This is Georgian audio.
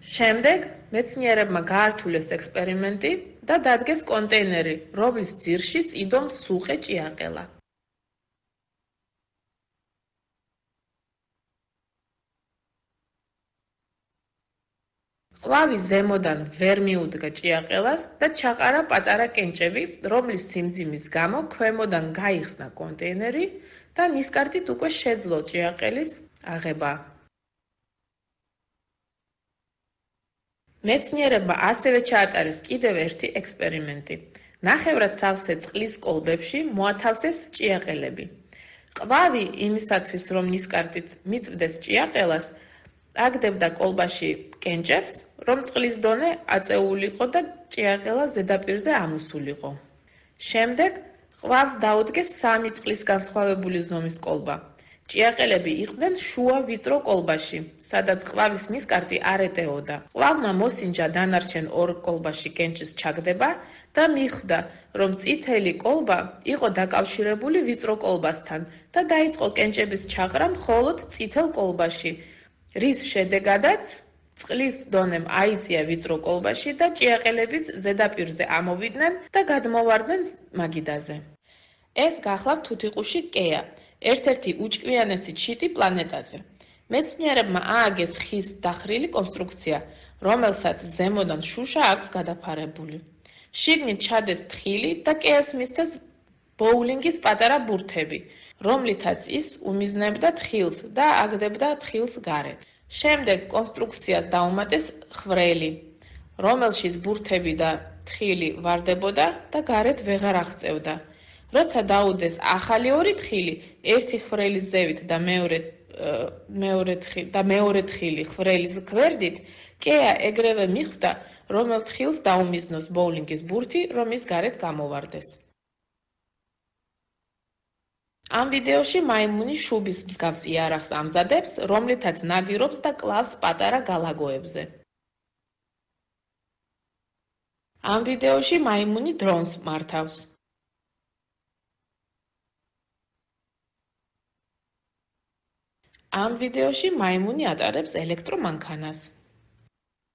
შემდეგ მეცნიერებმა გაართულეს ექსპერიმენტი და დადგეს კონტეინერი, რომლის ძირშიც იდომს სუხე ჭიაყელა. ყვავი ზემოდან ვერ მიუდგა ჭიაყელას და ჩაყარა პატარა კენჭები, რომლის სიმძიმის გამო ქვემოდან გაიხსნა კონტეინერი და ნისკარტით უკვე შეძლო ჭიაყელის აღება. მეცნიერებმა ასევე ჩაატარეს კიდევ ერთი ექსპერიმენტი. ნახევრად სავსე წყლის კოლბებში მოათავსეს ჭიაყელები. ყვავი იმისათვის, რომ ნისკარტით მიწვდეს ჭიაყელას, აგდებდა კოლბაში კენჭებს, რომ წყლის დონე აწეულიყო და ჭიაყელა ზედაპირზე ამოსულიყო. შემდეგ ყვავს დაუდგეს 3 წყლის განსხვავებული ზომის კოლბა. ჭიაყელები იყვნენ შუა ვიწრო კოლბაში, სადაც ყვავის ნისკარტი არ ეტეოდა. ყვავმა მოსინჯა დანარჩენ 2 კოლბაში კენჭის ჩაგდება და მიხვდა, რომ წითელი კოლბა იყო დაკავშირებული ვიწრო კოლბასთან და დაიწყო კენჭების ჩაყრა მხოლოდ წითელ კოლბაში, რის შედეგადაც წყლის დონემ აიწია ვიწრო კოლბაში და ჭიაყელებიც ზედაპირზე ამოვიდნენ და გადმოვარდნენ მაგიდაზე. ეს გახლავთ თუთიყუში კეა, ერთ-ერთი უჭკვიანესი ჩიტი პლანეტაზე. მეცნიერებმა ააგეს ხის დახრილი კონსტრუქცია, რომელსაც ზემოდან შუშა აქვს გადაფარებული. შიგნით ჩადეს თხილი და კეას მისცეს ბოულინგის პატარა ბურთები, რომლითაც ის უმიზნებდა თხილს და აგდებდა თხილს გარეთ. შემდეგ კონსტრუქციას დაუმატეს ხვრელი, რომელშიც ბურთები და თხილი ვარდებოდა და გარეთ ვეღარ აღწევდა. როცა დაუდეს ახალი 2 თხილი, ერთი ხვრელის ზევით და მეორე თხილი ხვრელის გვერდით, კეა ეგრევე მიხვდა, რომელ თხილს დაუმიზნოს ბოულინგის ბურთი, რომ ის გარეთ გამოვარდეს. ამ ვიდეოში მაიმუნი შუბის მსგავს იარაღს ამზადებს, რომლითაც ნადირობს და კლავს პატარა გალაგოებზე. ამ ვიდეოში მაიმუნი დრონს მართავს. ამ ვიდეოში მაიმუნი ატარებს ელექტრომანქანას.